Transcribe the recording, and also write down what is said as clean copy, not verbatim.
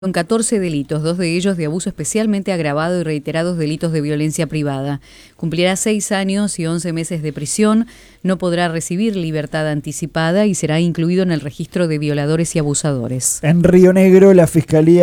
Son 14 delitos, 2 de ellos de abuso especialmente agravado y reiterados delitos de violencia privada. Cumplirá 6 años y 11 meses de prisión, no podrá recibir libertad anticipada y será incluido en el registro de violadores y abusadores. En Río Negro, la Fiscalía